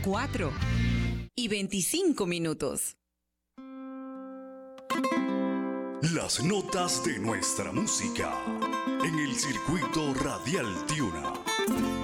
4:25. Las notas de nuestra música en el circuito radial Tiuna.